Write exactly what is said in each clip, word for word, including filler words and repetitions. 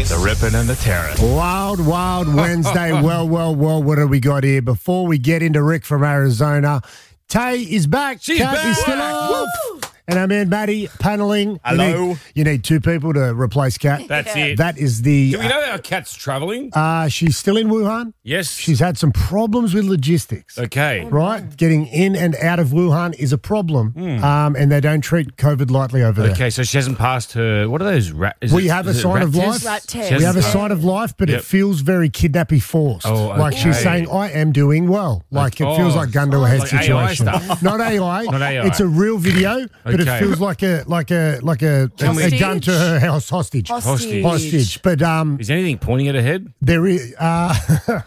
The ripping and the tearing. Wild, wild Wednesday. well, well, well, what have we got here? Before we get into Rick from Arizona, Tay is back. She's Kat back. is still off. And our man Maddie panelling. Hello. You need, you need two people to replace Kat. That's it. That is the. Do we know how Kat's travelling? Uh, she's still in Wuhan. Yes. She's had some problems with logistics. Okay. Right? Getting in and out of Wuhan is a problem. Mm. Um, and they don't treat COVID lightly over there. Okay, so she hasn't passed her. What are those? Rat, is we it, have a is it sign rat of test? life. Rat test. We have a Yeah. sign of life, but Yep. it feels very kidnappy forced. Oh, Like she's okay. saying, I am doing well. Like it Oh. feels like gun to a head Like A I situation. stuff. Not A I. Not A I. It's a real video, but Okay. it feels like a like a like a, a, we- a gun to her house hostage. Hostage. Hostage. But um, Is anything pointing at her head? there is. Uh,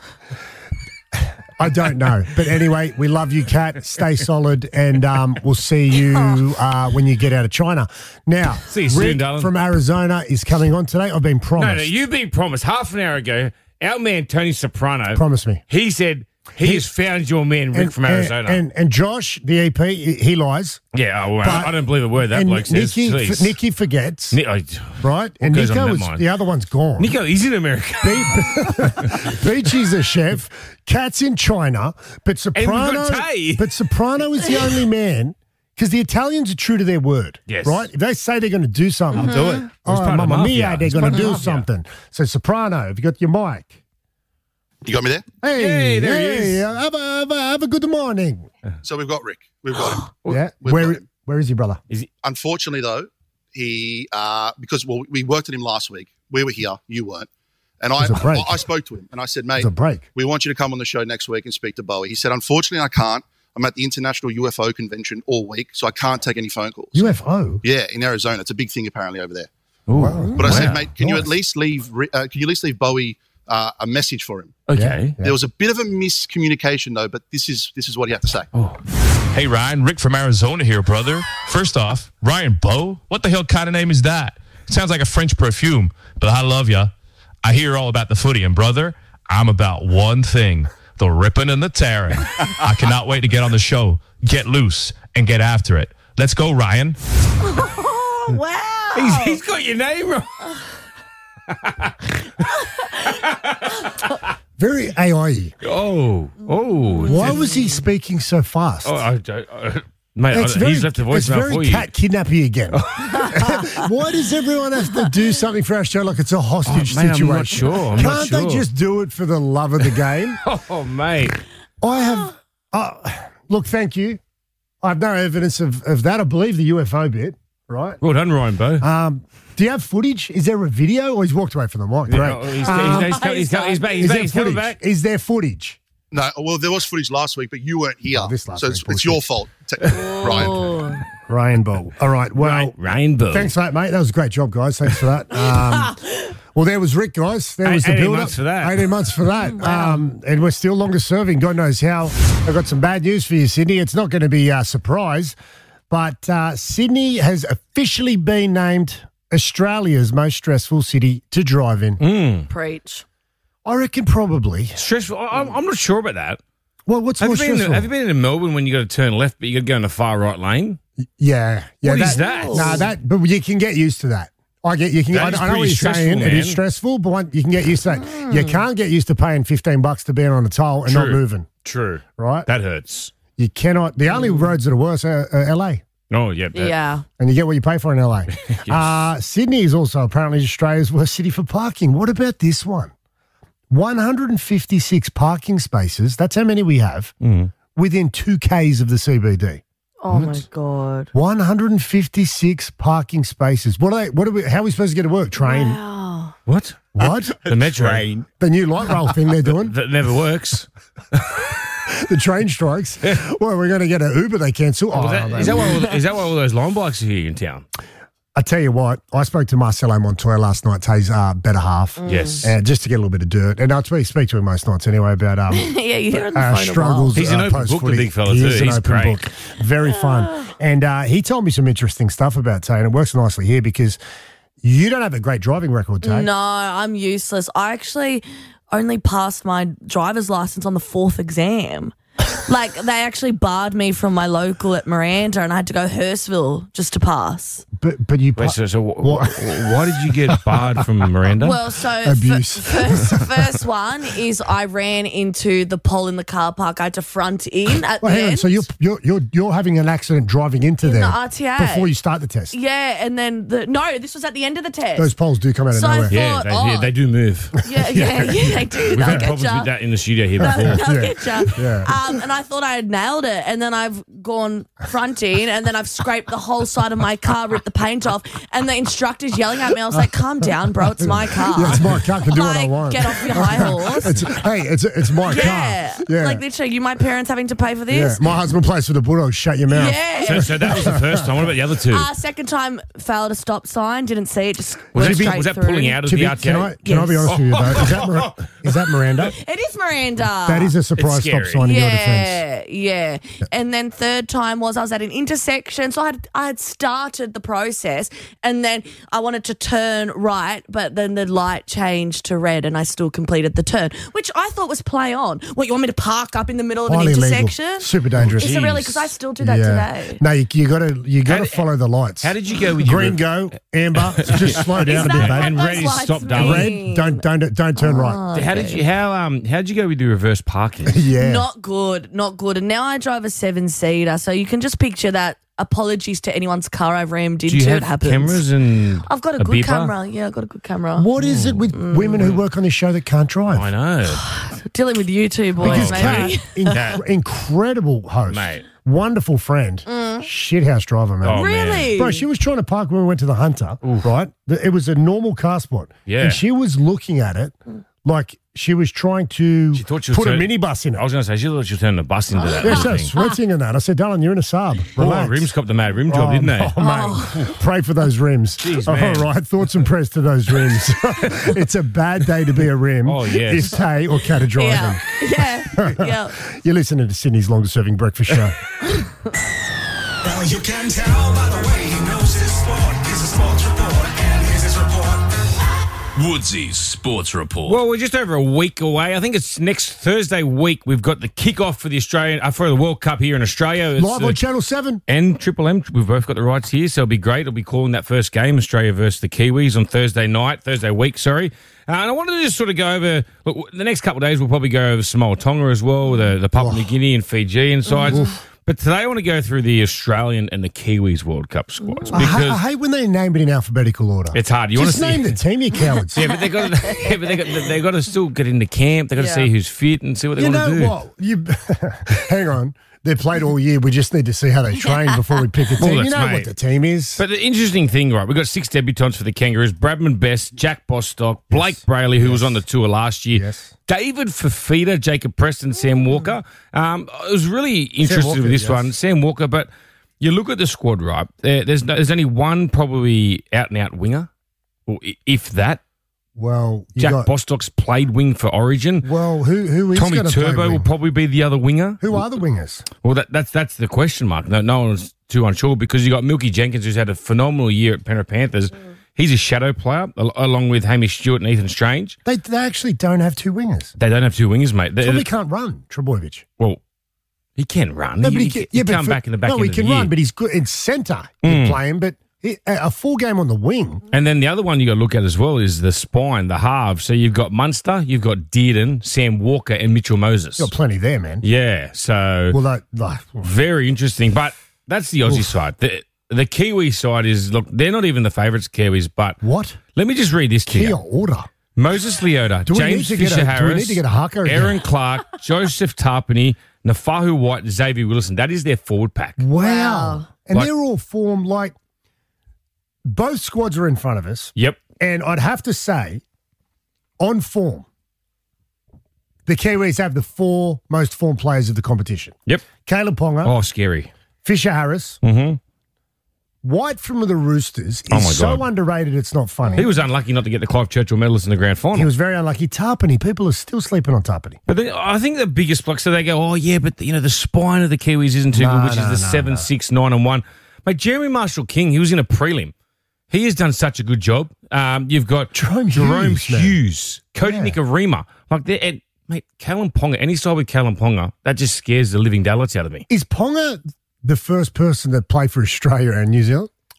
I don't know. But anyway, we love you, Kat. Stay solid, and um, we'll see you uh, when you get out of China. Now, See you soon, Rick darling. from Arizona is coming on today. I've been promised. No, no, you've been promised half an hour ago. Our man Tony Soprano Promise me. He said he, has found your man Rick from Arizona. And, and, and Josh, the E P, he, he lies. yeah, oh, well, But- I don't believe a word that and bloke says. Nikki, Please. f- Nikki forgets, Ni- oh, right? And goes on Nico that was, mind? the other one's gone. Nico, he's in America. Peachy's a chef. Kat's in China. But Soprano, got Tay. but Soprano is the only man, because the Italians are true to their word. Yes. Right? If they say they're going to do something, Do it. He's oh, part of the Mamma mafia. Mia, they're He's going part to of the do mafia. something. So, Soprano, have you got your mic? You got me there? Hey, Hey, there he hey, is. Have a, have, a, have a good morning. So we've got Rick. We've got him. Yeah. We've Where, got him. where is he, brother? Unfortunately, though, he uh, because well, we worked at him last week. We were here, you weren't, and I, was a break. I I spoke to him and I said, mate, It's a break. we want you to come on the show next week and speak to Bowie. He said, unfortunately, I can't. I'm at the International U F O Convention all week, so I can't take any phone calls. U F O? Yeah, in Arizona, it's a big thing apparently over there. Wow. But I said, Wow. mate, can you Nice. at least leave? Ri- Uh, can you at least leave Bowie uh, a message for him? Okay. Yeah. There was a bit of a miscommunication though, but this is this is what he had to say. Hey, Ryan, Rick from Arizona here, brother. First off, Ryan Bowe? What the hell kind of name is that? It sounds like a French perfume, but I love ya. I hear all about the footy, and brother, I'm about one thing, the ripping and the tearing. I cannot wait to get on the show, get loose, and get after it. Let's go, Ryan. Oh, wow. He's, he's got your name wrong. Very A I-y. Oh, oh. Why was he speaking so fast? Oh, I don't. Uh, mate, It's I, very, he's left the it's voicemail very for you. cat kidnappy again. Why does everyone have to do something for our show like it's a hostage Oh, mate, I'm situation? not sure. I'm Can't not they sure. just do it for the love of the game? Oh, mate. I have. Uh, look, thank you. I have no evidence of, of that. I believe the U F O bit, right? Well done, Ryan Bowe. Um, do you have footage? Is there a video? Or he's walked away from the mic. Great. Oh, he's, Um, he's, he's, co- he's, co- he's back. He's, is back. there He's coming footage? back. Is there footage? No, well, there was footage last week, but you weren't here, Oh, this last so it's, week, it's bullshit. your fault, technically, Ryan. Ryan Ball. All right. Well, Ryan, Ryan Bowe. thanks for that, mate. That was a great job, guys. Thanks for that. Um, well, there was Rick, guys. There was the eighteen build-up. months for that. eighteen months for that. um, and we're still longer serving. God knows how. I've got some bad news for you, Sydney. It's not going to be a surprise, but uh, Sydney has officially been named Australia's most stressful city to drive in. Preach. I reckon probably. Stressful. I- I'm, I'm not sure about that. Well, what's Have more you, been in, stressful? have you been in Melbourne when you got to turn left, but you got to go in the far right lane? Yeah. yeah What is that? Nah, that, but you can get used to that. I get you can. That I, is I know what pretty you're saying. stressful, It is man. stressful, but one, you can get used to that. You can't get used to paying fifteen bucks to be on a toll and not True. moving. True. Right? That hurts. You cannot. The only roads that are worse are, are L A, Oh, yeah. that- Yeah. and you get what you pay for in L A. uh, Sydney is also apparently Australia's worst city for parking. What about this one? one hundred fifty-six parking spaces. That's how many we have within two k's of the C B D. Oh, my God. one hundred fifty-six parking spaces. What are they? What are we? How are we supposed to get to work? Train? Wow. What? What? The metro. The new light rail thing they're doing? That never works. The train strikes. Well, we're going to get an Uber they cancel. Oh, Is that, they- is, that why all, is that why all those line bikes are here in town? I tell you what, I spoke to Marcelo Montoya last night, Tay's uh, better half. Yes. Uh, just to get a little bit of dirt. And I'll speak, speak to him most nights anyway about um, Yeah, you hear on the our phone a struggles. He's an uh, open book, the post-footy. big fella, He too. is an He's open great. book. Very fun. And uh, he told me some interesting stuff about Tay, and it works nicely here because you don't have a great driving record, Tay. while. No, I'm useless. I actually only passed my driver's license on the fourth exam. Like, they actually barred me from my local at Miranda and I had to go Hurstville just to pass. but but you. Wait, so, so wh- What? wh- why did you get barred from Miranda? Well, so f- Abuse. first, first one is I ran into the pole in the car park. I had to front in at Well, the hang on. end. So you're you're you're you're having an accident driving into In there the R T A. before you start the test. yeah, and then the no, this was at the end of the test. Those poles do come out of So I nowhere. thought- yeah, they, oh. yeah, they do move. yeah, yeah, yeah, they do. We've They'll had get problems ya. with that in the studio here before. They'll, they'll Yeah. get ya. Yeah. Um, and I thought I had nailed it, and then I've gone fronting, and then I've scraped the whole side of my car, ripped the paint off, and the instructor's yelling at me. I was like, "Calm down, bro. It's my car. Yeah, it's my car. I can do what I Like, want. Get off your high horse." It's, hey, it's it's my Yeah. car. Yeah. Like literally, you my parents having to pay for yeah. this? My husband plays for the Bulldogs. Shut your mouth. Yeah. So, so that was the first time. What about the other two? Uh, second time, failed a stop sign, didn't see it, just was, went that, straight was that through. pulling out of To the be- R T A? can I can I be Yes. honest with you though? Is that Mir- is that Miranda? It is Miranda. That is a surprise stop scary. sign in your defence. Yeah, yeah. And then third time was I was at an intersection, so I had I had started the process, and then I wanted to turn right, but then the light changed to red, and I still completed the turn, which I thought was play on. What, you want me to park up in the middle of Highly an illegal. intersection? Super dangerous. Is it really? Because I still do that yeah. today. No, you, you got to you got to did- follow the lights. How did you go with your Green go, amber, just slow down a Is bit, that babe. and what ready those to lights stop mean? double. Red, don't don't don't turn right. How did you how um how did you go with your reverse parking? Yeah. Not good, not good. And now I drive a seven seater, so you can just picture that. Apologies to anyone's car I rammed into. Do you it have happens. cameras and I've got a, a good beeper? camera. Yeah, I've got a good camera. What is it with Mm. women who work on this show that can't drive? I know, Dealing with you two boys, Because maybe. Kat, inc- incredible host, Mate. wonderful friend, shithouse driver, man. Oh, man. Really? Bro, she was trying to park when we went to the Hunter, right? The- It was a normal car spot. Yeah. And she was looking at it like she was trying to She thought she was put a turn- minibus in it. I was going to say she thought she was turning the bus into that. Yeah, little so thing. sweating in that. I said, darling, you're in a sub. Oh, Relax. rims copped a mad rim job, Oh, didn't they? Oh, mate. Pray for those rims. Jeez, All man. right. Thoughts and prayers to those rims. It's a bad day to be a rim Oh, yes. if Tay or Kat are driving. Yeah, yeah, yeah. You're listening to Sydney's longest serving breakfast show. Well, you can tell by the way he knows his sport. He's a sports reporter, and here's his report. Woodsy's Sports Report. Well, we're just over a week away. I think it's next Thursday week. We've got the kickoff for the Australian uh, for the World Cup here in Australia. It's, Live uh, on Channel seven. and Triple M. We've both got the rights here, so it'll be great. It'll be calling that first game, Australia versus the Kiwis, on Thursday night, Thursday week, sorry. Uh, and I wanted to just sort of go over, look, the next couple of days we'll probably go over Samoa Tonga as well, the, the Papua New Guinea and Fiji and sides. But today I want to go through the Australian and the Kiwis World Cup squads I, ha- I because hate when they name it in alphabetical order. it's hard. You want Just to name see, the team, you cowards. yeah, but they got to, yeah, but they got they got to still get into camp. They got to Yeah. see who's fit and see what they You want to know do. what? You hang on. They played all year. We just need to see how they train before we pick a Well, team. you that's know mate. what the team is. But the interesting thing, right, we've got six debutants for the Kangaroos. Bradman Best, Jack Bostock, Blake Brayley, who was on the tour last year. Yes. David Fafita, Jacob Preston, Sam Walker. Um, I was really interested Walker, with this yes. one. Sam Walker, but you look at the squad, right, there, there's, no, there's only one probably out-and-out winger, or i- if that. well, you Jack got, Bostock's played wing for Origin. well, who who is Tommy going to play Turbo will wing? probably be the other winger. Who are the wingers? Well, that, that's that's the question mark. No, no one's too unsure because you got Milky Jenkins, who's had a phenomenal year at Penrith Panthers. He's a shadow player, al- along with Hamish Stewart and Ethan Strange. They they actually don't have two wingers. They don't have two wingers, mate. They, Tommy can't run. Trebojevic. well, he can run. No, he, but he he can, can yeah, but come for- back in the back No, end he of can the year. run, but he's good in centre. Mm. He's playing, but he, a a full game on the wing. And then the other one you got to look at as well is the spine, the halves. So you've got Munster, you've got Dearden, Sam Walker, and Mitchell Moses. Got plenty there, man. Yeah, so Well, that, like, very interesting. But that's the Aussie side. The, the Kiwi side is, look, they're not even the favourites, Kiwis, but what? let me just read this to Kia you. order. Moses Leota, Do we need James to get a- Fisher do we Harris, need to get a haka again? Aaron Clark, Joseph Tarpany, Nafahu White, and Xavier Wilson. That is their forward pack. Wow. Wow. And Like- they're all formed like both squads are in front of us. Yep. And I'd have to say, on form, the Kiwis have the four most formed players of the competition. Yep. Caleb Ponga, Oh, scary. Fisher Harris, Mm-hmm. White from the Roosters is Oh, my so God. underrated it's not funny. He was unlucky not to get the Clive Churchill medalist in the grand final. He was very unlucky. Tarpany, people are still sleeping on Tarpany. But then I think the biggest block, so they go, oh, yeah, but, you know, the spine of the Kiwis isn't too No, good, which no, is the no, seven, no. six, nine, and one. Mate, Jeremy Marshall-King, he was in a prelim. He has done such a good job. Um, you've got Jerome Jerome Hughes, man. Hughes, Cody Yeah. Nikarima. Like, they're, and, mate, Callum Ponga, any side with Callum Ponga, that just scares the living daylights out of me. Is Ponga the first person that played for Australia and New Zealand?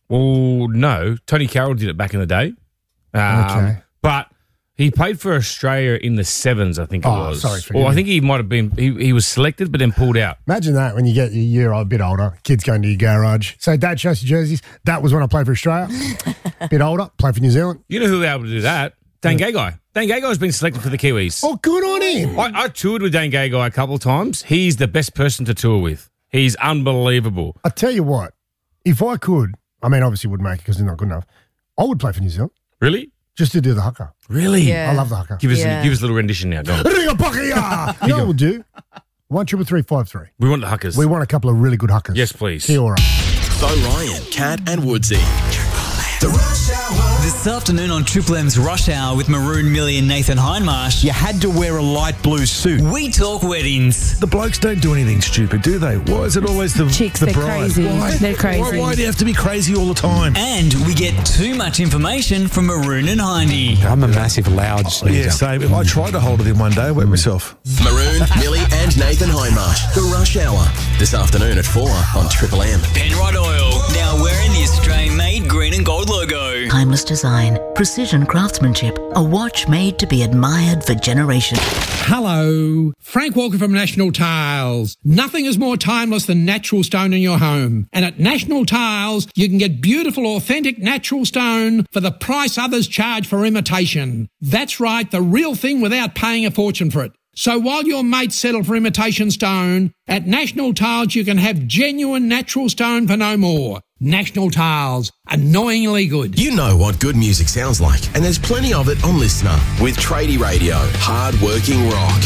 Well, no. Tony Carroll did it back in the day. Um, Okay. But he played for Australia in the sevens, I think it Oh, was. sorry, forgive Or I me. think he might have been, he, he was selected but then pulled out. Imagine that when you get your year a bit older, kids going to your garage. So, Dad, show us your jerseys. That was when I played for Australia. Bit older, played for New Zealand. You know who was able to do that? Dane Gagai. Dane Gagai has been selected for the Kiwis. Oh, good on him. I, I toured with Dane Gagai a couple of times. He's the best person to tour with. He's unbelievable. I tell you what, if I could, I mean, obviously wouldn't make it because he's not good enough. I would play for New Zealand Really? just to do the haka. Really? Yeah. I love the haka. Give us, Yeah. give us a little rendition now. Go on. Ringa Pakia! You know what we'll do? One triple three five three. We want the huckers. We want a couple of really good huckers. Yes, please. Kia ora. Bo Ryan, Cat and Woodsy. The Rush Hour. This afternoon on Triple M's Rush Hour with Maroon Millie and Nathan Hindmarsh, You had to wear a light blue suit. we talk weddings. The blokes don't do anything stupid, do they? Why is it always the, Chicks, the they're bride? crazy. Why? They're crazy. Why, why do you have to be crazy all the time? And we get too much information from Maroon and Hindy. I'm a massive loud sneezer. Yeah, same. I tried to hold it in one day, I wet myself. Maroon, Millie and Nathan Hindmarsh. The Rush Hour. This afternoon at four on Triple M. Penrod Oil, now wearing the Australian-made green and gold logo. Timeless design, precision craftsmanship, a watch made to be admired for generations. Hello, Frank Walker from National Tiles. Nothing is more timeless than natural stone in your home. And at National Tiles, you can get beautiful, authentic natural stone for the price others charge for imitation. That's right, the real thing without paying a fortune for it. So while your mates settle for imitation stone, at National Tiles you can have genuine natural stone for no more. National Tiles, annoyingly good. You know what good music sounds like, and there's plenty of it on Listener with Tradie Radio. Hard-working rock.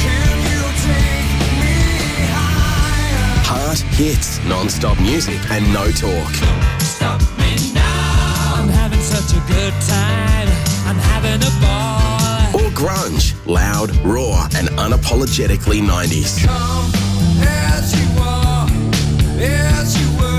Heart hits, non-stop music, and no talk. Stop me now. I'm having such a good time. I'm having a ball. Or grunge, loud, raw, and unapologetically nineties. Come as you are, as you were.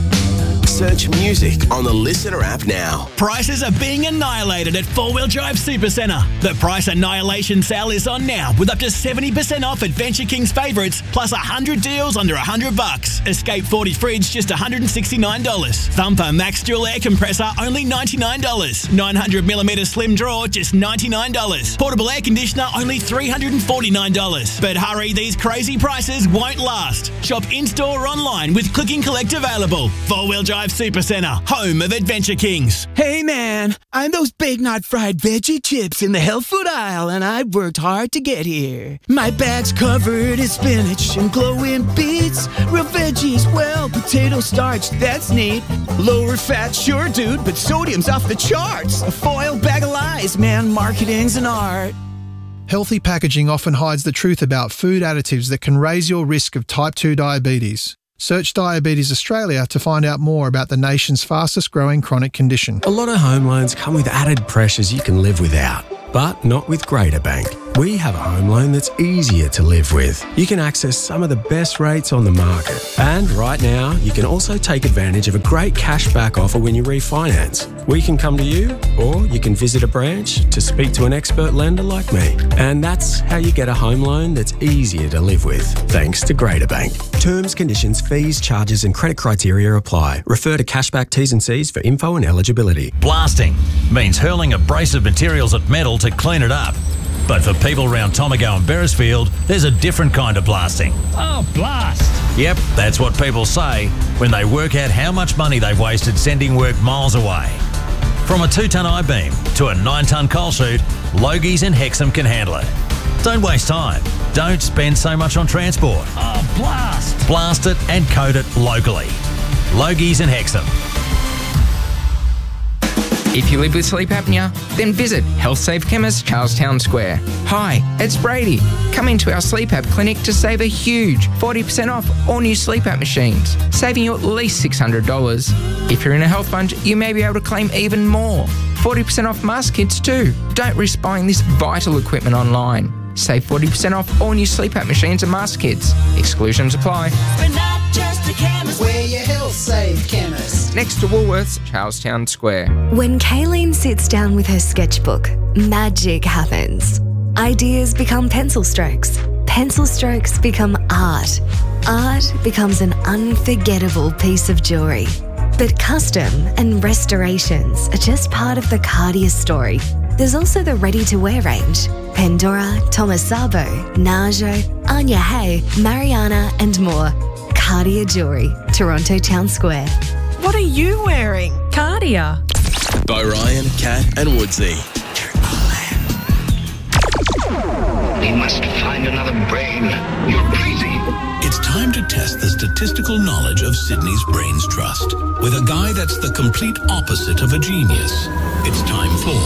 Search music on the Listener app now. Prices are being annihilated at Four Wheel Drive Supercentre. The price annihilation sale is on now with up to seventy percent off Adventure King's favourites, plus one hundred deals under one hundred bucks. Escape forty fridge just one hundred sixty-nine dollars. Thumper Max Dual Air Compressor only ninety-nine dollars. nine hundred millimetre Slim Drawer just ninety-nine dollars. Portable Air Conditioner only three hundred forty-nine dollars. But hurry, these crazy prices won't last. Shop in-store or online with Click and Collect available. Four Wheel Drive Supercentre, home of Adventure Kings. Hey man, I'm those Big Knot fried veggie chips in the health food aisle, and I've worked hard to get here. My bag's covered in spinach and glowing beets, real veggies, well, potato starch, that's neat. Lower fat, sure dude, but sodium's off the charts. A foil bag of lies, man, marketing's an art. Healthy packaging often hides the truth about food additives that can raise your risk of type two diabetes. Search Diabetes Australia to find out more about the nation's fastest growing chronic condition. A lot of home loans come with added pressures you can live without, but not with Greater Bank. We have a home loan that's easier to live with. You can access some of the best rates on the market. And right now, you can also take advantage of a great cashback offer when you refinance. We can come to you, or you can visit a branch to speak to an expert lender like me. And that's how you get a home loan that's easier to live with, thanks to Greater Bank. Terms, conditions, fees, charges and credit criteria apply. Refer to Cashback T's and C's for info and eligibility. Blasting means hurling abrasive materials at metal to clean it up. But for people around Tomago and Beresfield, there's a different kind of blasting. Oh, blast! Yep, that's what people say when they work out how much money they've wasted sending work miles away. From a two-tonne I-beam to a nine-tonne coal chute, Logies and Hexham can handle it. Don't waste time. Don't spend so much on transport. Oh, blast! Blast it and coat it locally. Logies and Hexham. If you live with sleep apnea, then visit Health Safe Chemist, Charlestown Square. Hi, it's Brady. Come into our sleep app clinic to save a huge forty percent off all new sleep app machines, saving you at least six hundred dollars. If you're in a health fund, you may be able to claim even more. forty percent off mask kits too. Don't risk buying this vital equipment online. Save forty percent off all new sleep app machines and mask kits. Exclusions apply. We're not just a chemist, we're your health safe chemist. Next to Woolworths, Charlestown Square. When Kayleen sits down with her sketchbook, magic happens. Ideas become pencil strokes. Pencil strokes become art. Art becomes an unforgettable piece of jewellery. But custom and restorations are just part of the Cartier story. There's also the ready-to-wear range. Pandora, Thomas Sabo, Najo, Anya Hay, Mariana and more. Cartier Jewellery, Toronto Town Square. What are you wearing? Cartier. Bo Ryan, Kat and Woodsy. We must find another brain. You're crazy. It's time to test the statistical knowledge of Sydney's Brains Trust with a guy that's the complete opposite of a genius. It's time for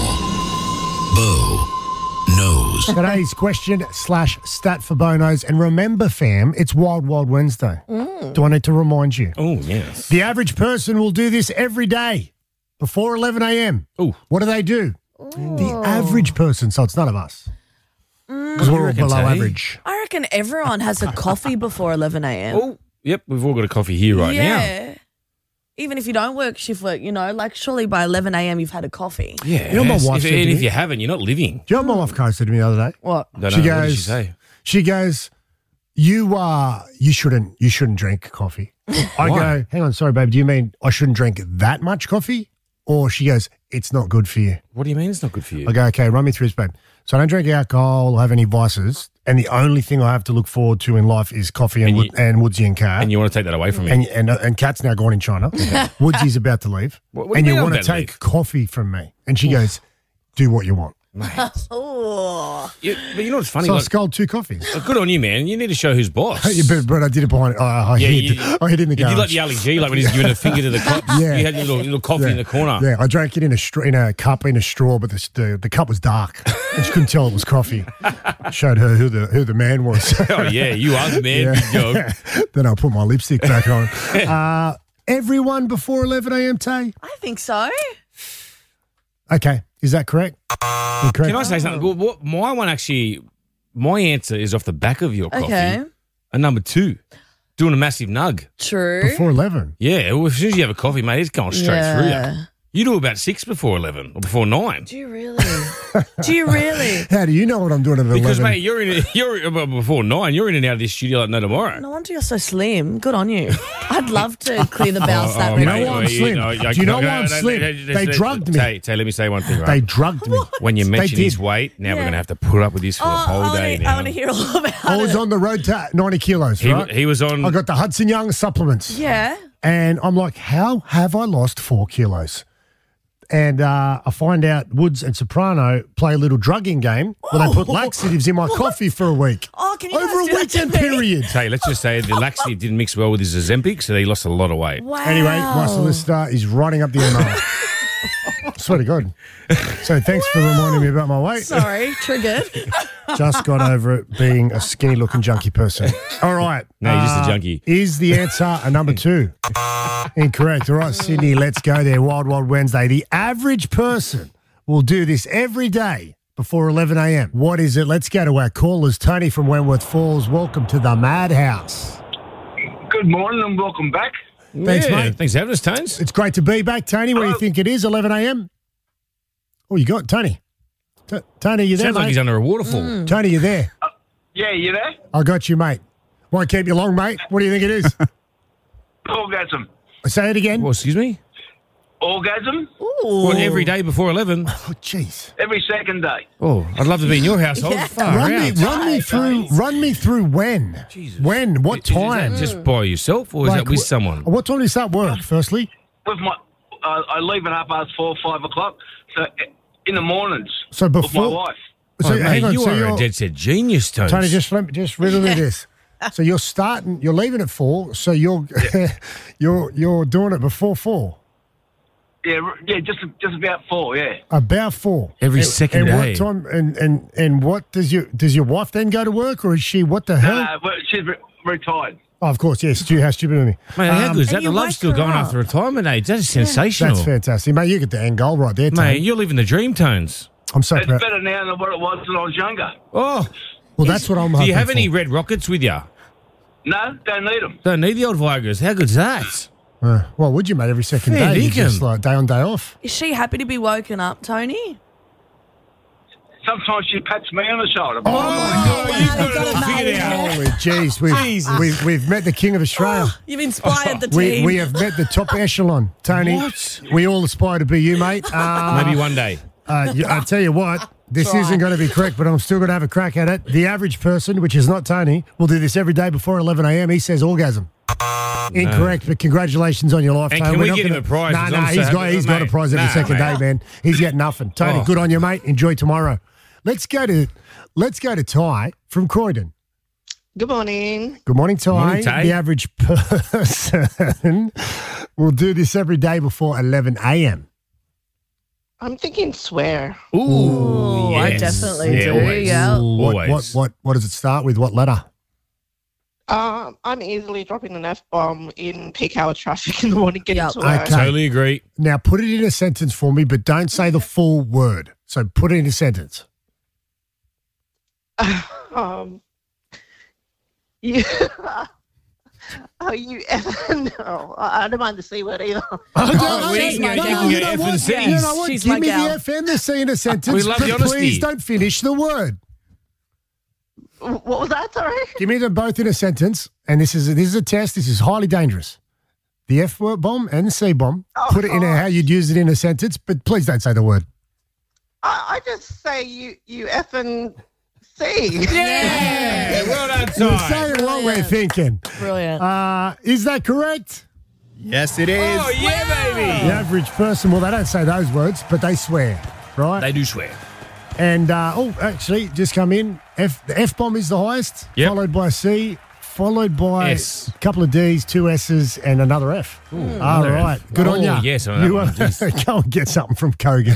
Bo Knows. Today's question slash stat for Bo Knows. And remember, fam, it's Wild Wild Wednesday. Mm. Do I need to remind you? Oh, yes. The average person will do this every day before eleven a.m. Oh. What do they do? The average person, so it's none of us. Because we're all reckon, below Tay? average. I reckon everyone has a coffee before eleven a.m. Oh, yep, we've all got a coffee here right now. yeah. Even if you don't work shift work, you know, like surely by eleven a.m. you've had a coffee. Yeah. You know what my wife if, said to and me? if you haven't, you're not living. Do you know what my wife Karen said to me the other day? What? Don't She know. What goes, did she say? She goes, you uh you shouldn't you shouldn't drink coffee. I Why? go, hang on, sorry, babe. Do you mean I shouldn't drink that much coffee? Or she goes, it's not good for you. What do you mean it's not good for you? I go, okay, run me through this, babe. So I don't drink alcohol or have any vices, and the only thing I have to look forward to in life is coffee and, And Wood, you- and Woodsy and Car. And you want to take that away from me? and and, uh, and Kat's now gone in China. Woodsy's about to leave, What- what do and you you mean want to I'm about to take coffee from me. And she goes, do what you want. Oh. You, but you know what's funny? so I Like, sculled two coffees. uh, good on you, man. You need to show who's boss. Yeah, but, but I did it behind. Oh, I Yeah, hid. you- I hid in the You did like garage. the Ali G, like when he's giving a finger to the cops. Yeah. You had your little, little coffee Yeah. in the corner. Yeah, I drank it in a str- in a cup in a straw, but the the, the cup was dark. And she couldn't tell it was coffee. Showed her who the who the man was. Oh, yeah, you are the man. Good job. Then I'll put my lipstick back on. Uh, everyone before eleven a.m. Tay? I think so. Okay, is that correct? You're correct. Can I say something? Well, what, my one actually, my answer is off the back of your coffee. Okay. And number two, doing a massive nug. True. Before eleven? Yeah, well, as soon as you have a coffee, mate, it's going straight Yeah. through you. You do about six before eleven or before nine. Do you really? Do you really? How do you know what I'm doing at Because, eleven? mate, you're in. You're well, before nine. You're in and out of this studio like no tomorrow. No wonder you're so slim. Good on you. I'd love to clear the bowels that you way. know why I'm slim? Do you know why I'm slim? They drugged me. Tay, Tay, let me say one thing, right? They drugged me. when you They mention his did. weight, now we're Yeah. going to have to put up with this for the Oh, whole I day wanna, now. I want to hear all about I was it. on the road to ninety kilos, He, right? he was on. I got the Hudson Young supplements. Yeah. And I'm like, how have I lost four kilos? And uh, I find out Woods and Soprano play a little drugging game where they put laxatives in my coffee for a week. Oh, can you Over guys a do that weekend to me? period. Tay, let's just say the laxative didn't mix well with his Ozempic, so he lost a lot of weight. Wow. Anyway, my solicitor is writing up the email. Swear to God. So thanks for reminding me about my weight. Sorry, triggered. Just got over it being a skinny looking junkie person. All right. No, you're just a uh, junkie. Is the answer a number two? Incorrect. All right, Sydney, let's go there. Wild Wild Wednesday. The average person will do this every day before eleven a.m. What is it? Let's go to our callers. Tony from Wentworth Falls. Welcome to the Madhouse. Good morning and welcome back. Thanks, Yeah, mate. Thanks for having us, Tones. It's great to be back, Tony. What do you think it is, eleven a.m.? Oh, you got Tony. T- Tony, you there, Sounds like mate? he's under a waterfall. Tony, you there? Yeah, you there? I got you, mate. Won't keep you long, mate. What do you think it is? Orgasm. Say it again. Well, excuse me? Orgasm? What, every day before eleven? Oh, jeez. Every second day. Oh, I'd love to be in your household. Far Run me, out. run me through. Run me through when. When? What Is that time? just by yourself or is Like, that with wh- someone? What time do you start work? Firstly, With my, uh, I leave at half past four, five o'clock. So uh, in the mornings. So with before- my wife. so oh, mate, hang on. you so are you're, a dead set genius, Tones. Tony, just let me- just riddle me this. So you're starting. You're leaving at four. So you're you're you're doing it before four. Yeah, r- yeah, just just about four. Yeah. About four Every and, second and day. What time? And and and what does your does your wife then go to work or is she? What the hell? Uh, well, she's re- retired. Oh, of course, yes. Stu, how stupid of me. Mate, how Um, good is that? and The you love's wake still her going up. after retirement age. That is sensational. That's fantastic, mate. You get the end goal right there, Tony. Mate, you're living the dream, Tones. I'm so It's proud. better now than what it was when I was younger. Oh, Well, that's what I'm. do you hoping have any for. red rockets with you? No, don't need them. Don't need the old Viagra's. How good's that? Uh, well, would you, mate? Every second Fair day, you dinkum. just like day on, day off. Is she happy to be woken up, Tony? sometimes she pats me on the shoulder. Oh, my God, you've got it all figured out. Holy jeez, we've, we've, we've met the King of Australia. Oh, you've inspired the We, team. we have met the top echelon, Tony. What? We all aspire to be you, mate. Uh, Maybe one day. Uh, you- I'll tell you what, this Try. isn't going to be correct, but I'm still going to have a crack at it. The average person, which is not Tony, will do this every day before eleven a.m. He says orgasm. Incorrect, but congratulations on your life, And Tony. can We're we not get him gonna- a prize? No, As no, long as he's I got, have- he's got a mate, prize every nah, second mate. day, man. He's getting nothing. Tony, Oh. good on you, mate. Enjoy tomorrow. Let's go to let's go to Ty from Croydon. Good morning. Good morning, Ty. Morning, Ty. The average person will do this every day before eleven a.m. I'm thinking swear. Ooh, I yes. definitely Yeah, do. always. Yeah. What, Always. what what what does it start with? What letter? Um, I'm easily dropping an F bomb in peak hour traffic in the morning getting Yep. to work. Okay. Totally agree. Now put it in a sentence for me, but don't say the full word. So put it in a sentence. Um, you, oh, you effing no. I I don't mind the C word either. Oh, we she's can my go, gal. you can you go know F what? and C's. You know what? She's Give my me gal. the F and the C in a sentence, We love but the honesty. please don't finish the word. What was that, sorry? Give me them both in a sentence, and this is a, this is a test. This is highly dangerous. The F word bomb and the C bomb. Oh, Put it in a, how you'd use it in a sentence, but please don't say the word. I, I just say you, you effing C. Yeah, well done, You're Ty. saying what we're thinking. Brilliant. Uh, is that correct? Yes, it is. Oh, yeah, The baby. average person, well, they don't say those words, but they swear, right? They do swear. And, uh, oh, actually, just come in. F, the F bomb is the highest, Yep. followed by C, followed by S. a couple of D's, two S's, and another F. All another right. F. Good Oh, on you. yes, on that you one, uh, jeez. go and get something from Kogan.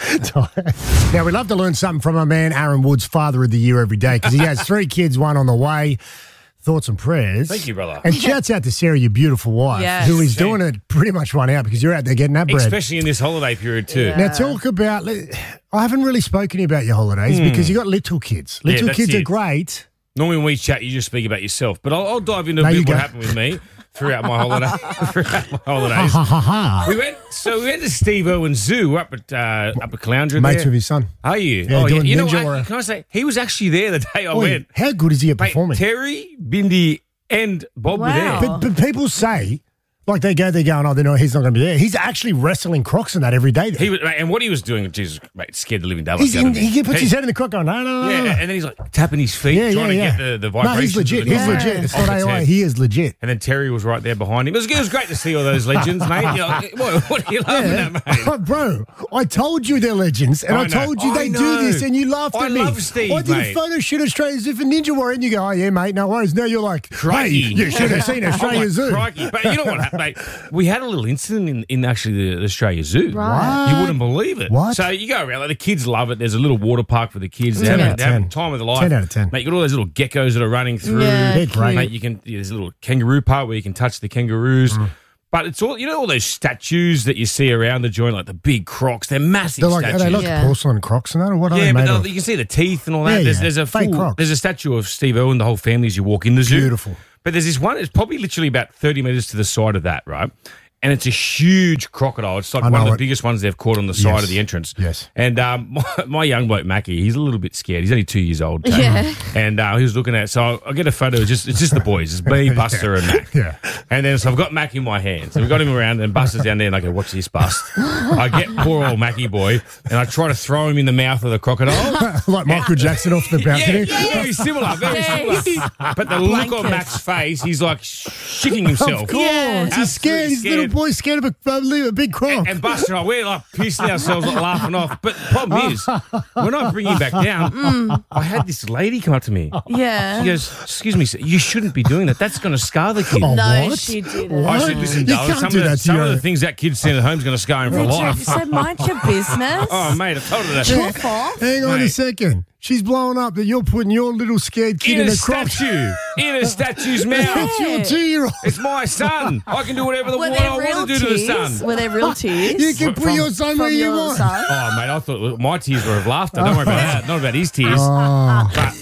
Now, we love to learn something from our man, Aaron Woods, Father of the Year every day, because he has three kids, one on the way. Thoughts and prayers. Thank you, brother. And shouts out to Sarah, your beautiful wife, Yes. who is Thank- doing it pretty much one out because you're out there getting that bread. Especially in this holiday period, too. Yeah. Now, talk about. I haven't really spoken to you about your holidays because you got little kids. Yeah, Little that's kids are it. great. Normally when we chat, you just speak about yourself. But I'll, I'll dive into a There bit you what go. happened with me throughout my holiday. throughout my holidays. Ha ha ha We went, so we went to Steve Irwin Zoo up at uh, up at Caloundra. Mates there. with his son. Are you? Yeah, oh, doing You know Ninja what? Warrior. Can I say he was actually there the day I Oi, went. how good is he at Mate, performing? Terry, Bindi, and Bob were Wow. there. But, but people say, like they go, they're going, oh, they know he's not going to be there. He's actually wrestling crocs and that every day. There. He was, mate, and what he was doing, Jesus, mate, scared the living devil. He's in, he puts his head in the croc going, no, no, no. Yeah, no. and then he's like tapping his feet, Yeah, trying yeah, to yeah. get the, the No, vibrations. he's legit. of the He's guy legit. It's off not its A I. head. He is legit. And then Terry was right there behind him. It was, it was great to see all those legends, mate. You're like, what, what are you laughing Yeah. at, mate? Oh, bro, I told you they're legends, and I, I know. told you I they do know. this, and you laughed I at me. love Steve, I did mate. a photo shoot Australia's Zoo for Ninja Warrior, and you go, oh, yeah, mate, no worries. Now you're like, Crikey. hey, you should have seen I'm Australia like, Zoo. Crikey. But you know what happened, mate? We had a little incident in, in actually the Australia Zoo. Right. You wouldn't believe it. What? So you go around, like the kids love it. There's a little water park for the kids. They're ten having, out of they're having ten. time of their life. ten out of ten. Mate, you got all those little geckos that are running through. Yeah, They're great. Mate, you can, yeah, there's a little kangaroo part where you can touch the kangaroos. Mm. But it's all, you know, all those statues that you see around the joint, like the big crocs. They're massive They're like, are statues. they like Yeah. porcelain crocs and that, or what are Yeah, they but made they'll- of? you can see the teeth and all that. Yeah, there's, yeah. there's a Fake full, crocs. there's a statue of Steve Irwin, the whole family, as you walk in the zoo. Beautiful. But there's this one. It's probably literally about thirty metres to the side of that, right? And it's a huge crocodile. It's like I one of know the it. biggest ones they've caught on the side Yes. of the entrance. Yes. And um, my, my young bloke Mackie, he's a little bit scared. He's only two years old. too. Yeah. And uh, he was looking at it. So I get a photo. It's just it's just the boys. It's me, Buster, and Mac. Yeah. And then so I've got Mackie in my hands. And we've got him around, and Buster's down there, and I go, watch this, Bust. I get poor old Mackie boy, and I try to throw him in the mouth of the crocodile. Like Michael Jackson off the balcony. Yeah, very similar, very Yes. similar. But the look on Blanket. Mac's face, he's like shitting himself. Of course. Yeah. He's scared. His little boy's scared of a, a big croc. And, and Buster and I, we're like pissing ourselves, like laughing off. But the problem is, when I bring him back down, I had this lady come up to me. Yeah. She goes, excuse me, sir, you shouldn't be doing that. That's going to scar the kid. Oh, No, what? she didn't. I said, listen, You darling, can't some, do of the, that to some your- of the things that kid's sent at home is going to scar him for Richard, life. you said mind your business. Oh, mate, I told her that. F off. Hang on a Mate. second. She's blowing up that you're putting your little scared kid In in, a a croc. statue. In a statue's mouth. It's your two-year-old. It's my son. I can do whatever the Were what there I real want to do to the tears? son. Were there real tears? You can put From- your son where from you your want. son? Oh, mate, I thought my tears were of laughter. Don't worry about that. Not about his tears. Oh. But,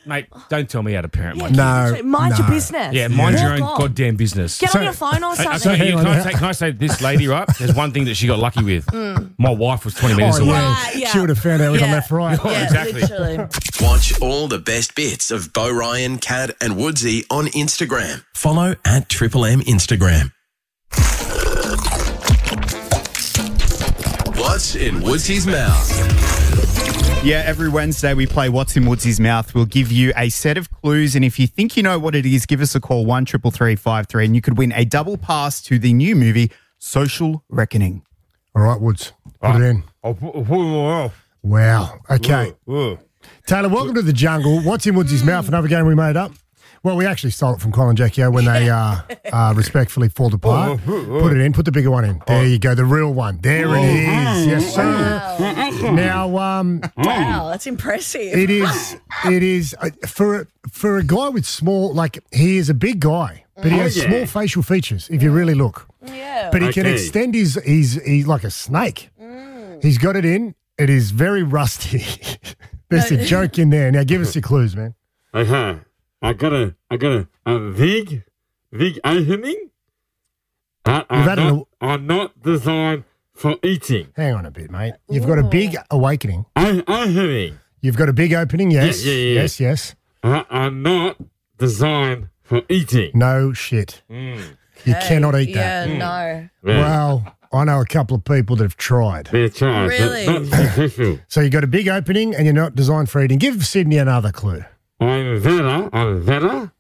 Mate, don't tell me how to parent my Yeah, kids. No, literally, mind your no. business. Yeah, mind Walk your own off. goddamn business. Get on your phone or Uh, something. so hang you- on, can, I how- say, can I say this lady, right? There's one thing that she got lucky with. My wife was twenty metres Oh, away. yeah. Right, yeah. She would have found out with Yeah. a left right. Oh, Yeah, exactly. literally. Watch all the best bits of Bo Ryan, Cad and Woodsy on Instagram. Follow at Triple M Instagram. What's in Woodsy's mouth? Yeah, every Wednesday we play What's in Woodsy's Mouth. We'll give you a set of clues, and if you think you know what it is, give us a call, one triple three five three, and you could win a double pass to the new movie, Social Reckoning. All right, Woods. Put it in. I'll put, I'll put them all off. Wow. Okay. Whoa, whoa. Taylor, welcome to the jungle. What's in Woodsy's mouth? Another game we made up. Well, we actually stole it from Colin Jackie when they uh, uh, respectfully fall apart. Put it in. Put the bigger one in. There you go. The real one. There it is. Yes, sir. Wow. Now, um, Wow, that's impressive. it is. It is uh, for for a guy with small. Like he is a big guy, but he has Oh, yeah. small facial features. If you really look, Yeah. but he can Okay. extend his. He's he's like a snake. He's got it in. It is very rusty. There's a joke in there. Now, give us your clues, man. Uh-huh. I got a, I got a, a big, big opening. That You've are had an- not, are not designed for eating. Hang on a bit, mate. You've got a big awakening. I, opening. You've got a big opening, yes. Yeah, yeah, yeah. Yes, yes. That are not designed for eating. No shit. Mm. You Hey, cannot eat Yeah, that. no. Well, I know a couple of people that have tried. They're tried. Really? Not successful. So you've got a big opening and you're not designed for eating. Give Sydney another clue. I'm better, I'm better.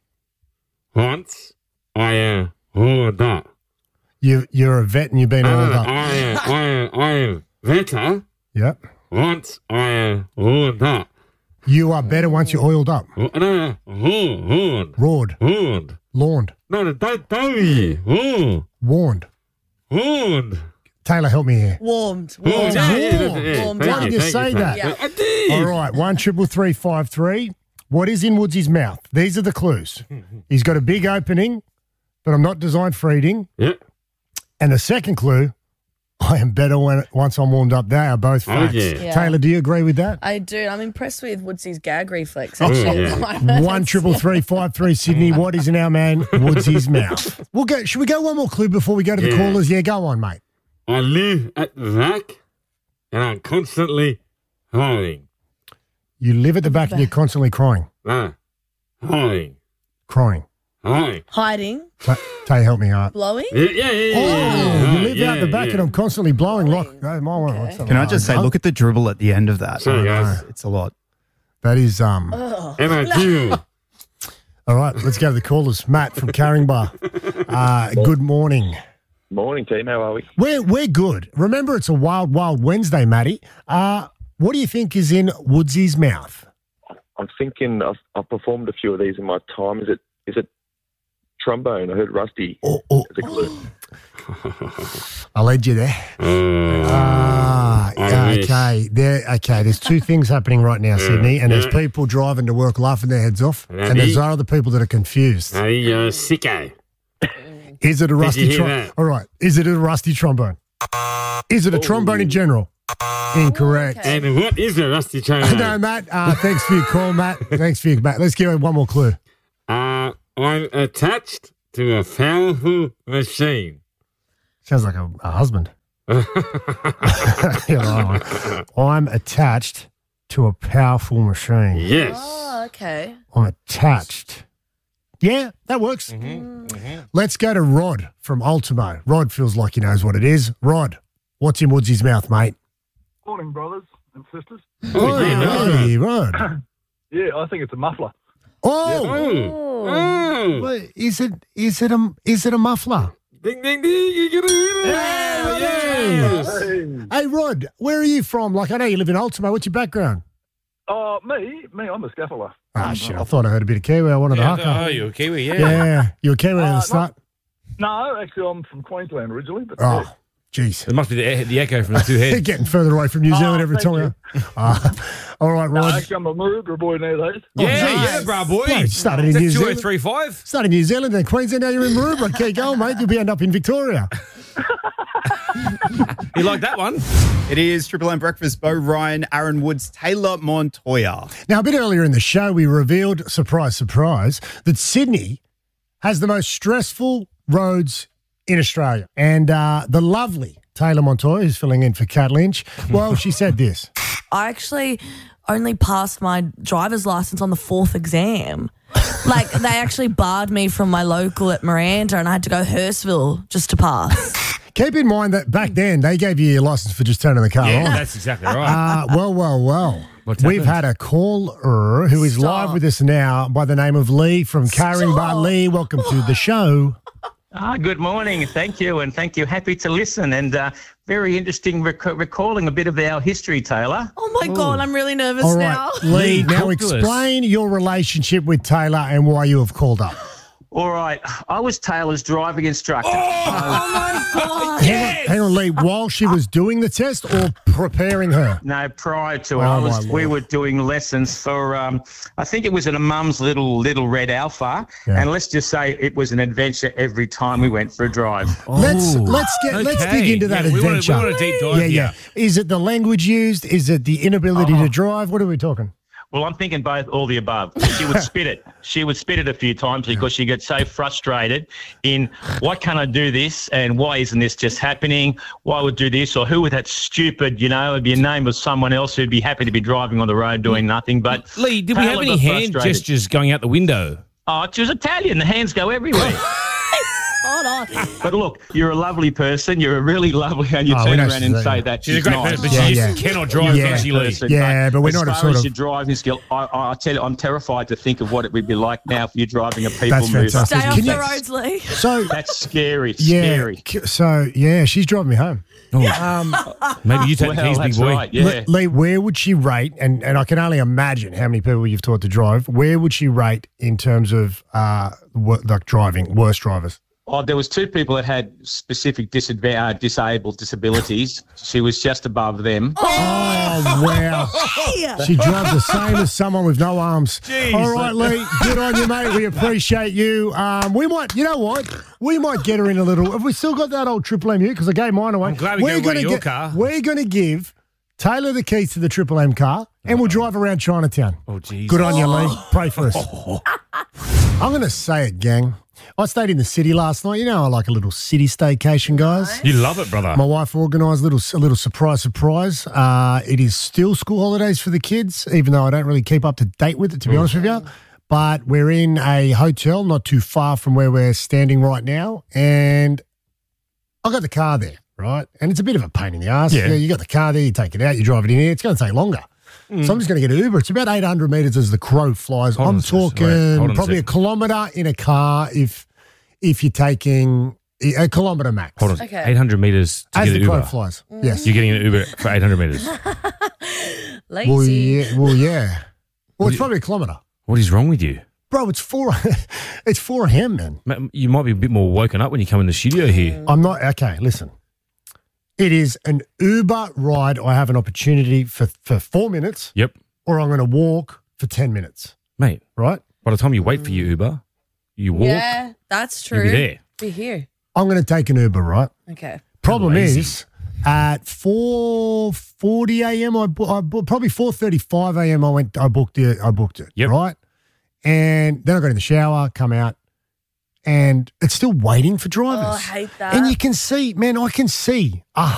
Once I am hauled up. You, you're a vet and you've been hauled I up. am, I am, I am better. Yep. Once I am hauled up. You are better once you're oiled up. No, no, hauled, hauled, Roared. hauled. Lawned. No, no, don't tell me. Hauled, Warned. hauled. Taylor, help me here. Warmed. Oh, Warmed. yeah, yeah, Warmed. yeah, yeah. Warmed Thank Why up. did you thank say thank that? Yeah. I did. All right, one triple three five three. What is in Woodsy's mouth? These are the clues. He's got a big opening, but I'm not designed for eating. Yeah. And the second clue, I am better when once I'm warmed up. They are both Oh, facts. yeah. Yeah. Taylor, do you agree with that? I do. I'm impressed with Woodsy's gag reflex. Oh, Actually. yeah. One triple three five three Sydney. What is in our man Woodsy's mouth? We'll go. Should we go one more clue before we go to the Yeah. callers? Yeah, go on, mate. I live at the back and I'm constantly hiding. You live at the back and you're constantly crying, No, hiding, crying. hiding. Hiding. Ta- Tay, help me out. Blowing. Yeah, yeah, yeah. Oh, yeah, you live yeah, out the back yeah. and I'm constantly blowing. Like, oh, my one. what's that? Can I just say, look at the dribble at the end of that. Sorry, guys. It's a lot. That is um. And I do. All right, let's go to the callers. Matt from Caringbah. Uh, good morning. Morning, team. How are we? We're we're good. Remember, it's a wild, wild Wednesday, Matty. Uh, what do you think is in Woodsy's mouth? I'm thinking I've, I've performed a few of these in my time. Is it is it trombone? I heard rusty Oh, oh, as a clue. I led you there. Uh, Ah, I yeah, wish. okay. There, okay. There's two things happening right now, Sydney, and there's yeah. people driving to work laughing their heads off, Ready? and there's other people that are confused. Hey, you're a sicko. Is it a you rusty hear trombone? that? All right. Is it a rusty trombone? Is it a trombone in general? Incorrect. And what is a rusty trombone? No, Matt. Uh, thanks for your call, Matt. Thanks for your Matt. Let's give it one more clue. Uh, I'm attached to a powerful machine. Sounds like a, a husband. Yeah, I'm attached to a powerful machine. Yes. Oh, okay. I'm attached. Yeah, that works. Mm-hmm. Let's go to Rod from Ultimo. Rod feels like he knows what it is. Rod, what's in Woodsy's mouth, mate? Morning, brothers and sisters. Oh, hey, Rod. Yeah, I think it's a muffler. Oh, Oh. Oh. Wait, is it is it a is it a muffler? Ding, ding, ding. You're going to win it. Yeah, yes. Hey. Hey, Rod, where are you from? Like, I know you live in Ultimo. What's your background? Oh, me, me, I'm a scaffolder. Ah, shit. I thought I heard a bit of Kiwi. I wanted to Yeah, huck oh, up. you're a Kiwi, yeah. Yeah, you're a Kiwi at Uh, the start. No, actually, I'm from Queensland originally, but Oh, jeez. It must be the, the echo from the two They're heads. getting further away from New Oh, Zealand every thank time. Uh, all right, no, Rod. actually, I'm a Maroubra boy nowadays. Yeah, nice. yeah, bro, boy. Yeah, you started in Is that New two oh Zealand. three five? Started in New Zealand, then Queensland, now you're in Maroubra. Keep going, mate. You'll be end up in Victoria. You like that one? It is Triple M Breakfast, Bo Ryan, Aaron Woods, Taylor Montoya. Now, a bit earlier in the show, we revealed, surprise, surprise, that Sydney has the most stressful roads in Australia. And uh, the lovely Taylor Montoya, who's filling in for Kat Lynch, well, she said this. I actually only passed my driver's license on the fourth exam. Like, they actually barred me from my local at Miranda and I had to go Hurstville just to pass. Keep in mind that back then, they gave you your license for just turning the car Yeah, on. that's exactly right. Uh, well, well, well. What's We've happened? had a caller who is Stop. live with us now by the name of Lee from Caringbah. Lee, welcome to the show. Ah, good morning. Thank you, and thank you. Happy to listen, and uh, very interesting rec- recalling a bit of our history, Taylor. Oh, my God, I'm really nervous All now. right, Lee, now talk to us. explain your relationship with Taylor and why you have called up. All right, I was Taylor's driving instructor. Oh, my God. Hang on, hang on, Lee, while she was doing the test or preparing her? No, prior to it, Oh, I was. my We Lord. were doing lessons for. Um, I think it was in a mum's little little red Alpha, Yeah. and let's just say it was an adventure every time we went for a drive. Let's let's get let's okay. dig into that Yeah, we wanna- adventure. we wanna deep dive Yeah, yeah. Is it the language used? Is it the inability Oh. to drive? What are we talking? Well, I'm thinking both, all the above. She would spit it. She would spit it a few times because she gets so frustrated in, why can't I do this? And why isn't this just happening? Why would do this? Or who would that stupid, you know, it'd be a name of someone else who'd be happy to be driving on the road doing nothing. But Lee, did we have Taylor any got hand frustrated. gestures going out the window? Oh, she was Italian. The hands go everywhere. Hold on. But look, you're a lovely person. You're a really lovely, and you Oh, we turn know around she's and a- say that She's a she's great nice. person, but Yeah, she yeah. just cannot drive, Yeah. can she, Lee? Person, Yeah, but we're as not a far sort as of- your driving skill, I, I, I tell you, I'm terrified to think of what it would be like now if you're driving a people That's mover. fantastic. Stay off Can the you- roads, Lee. So That's scary. yeah, Scary. c- so yeah, she's driving me home. Um, Maybe you take the Well, keys, big that's boy. right. Yeah. Lee, where would she rate? And and I can only imagine how many people you've taught to drive. Where would she rate in terms of uh, wo- like driving, worst drivers? Oh, there was two people that had specific disadva- uh, disabled disabilities. She was just above them. Oh, wow. Hey. She drives the same as someone with no arms. Jeez. All right, Lee, good on you, mate. We appreciate you. Um, we might, you know what? We might get her in a little. Have we still got that old Triple M U? Because I gave mine away. I'm glad we gave away gonna your get- car. We're going to give Taylor the keys to the Triple M car, and we'll drive around Chinatown. Oh, jeez. Good on you, Lee. Pray for us. I'm going to say it, gang. I stayed in the city last night. You know, I like a little city staycation, guys. You love it, brother. My wife organised a little, a little surprise, surprise. Uh, it is still school holidays for the kids, even though I don't really keep up to date with it, to be honest with you. But we're in a hotel not too far from where we're standing right now, and I got the car there, right? And it's a bit of a pain in the ass. Yeah. You, you got the car there, you take it out, you drive it in here. It's going to take longer. Mm. So I'm just going to get an Uber. It's about eight hundred metres as the crow flies. Hold on I'm a second. talking Wait, hold on a probably a second. kilometre in a car if if you're taking a kilometre max. Hold on. Okay. eight hundred metres to As get the an crow Uber. flies. Yes. You're getting an Uber for eight hundred metres. Lazy. Well, yeah. Well, yeah. Well, it's probably a kilometre. What is wrong with you? Bro, it's four It's four a m, man. Ma- You might be a bit more woken up when you come in the studio here. I'm not okay, listen. It is an Uber ride. I have an opportunity for, for four minutes. Yep. Or I'm going to walk for ten minutes. Mate. Right? By the time you wait for your Uber, you walk. Yeah, that's true. You'll be there. Be here. I'm going to take an Uber, right? Okay. Problem Lazy. is, at four forty a m, I, bu- I bu- probably four thirty-five a m, I went, I booked it, I booked it, Yep. right? And then I got in the shower, come out, and it's still waiting for drivers. Oh, I hate that. And you can see, man, I can see a